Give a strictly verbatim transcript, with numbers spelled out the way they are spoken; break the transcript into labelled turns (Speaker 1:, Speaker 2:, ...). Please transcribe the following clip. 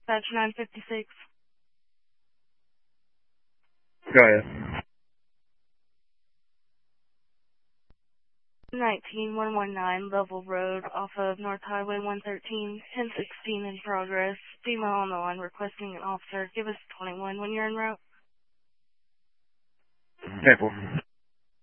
Speaker 1: Dispatch nine fifty-six.
Speaker 2: Go ahead.
Speaker 1: nineteen one nineteen Level Road off of North Highway one thirteen, ten sixteen in progress. Female on the line requesting an officer. Give us twenty-one when you're en route.
Speaker 2: ten four.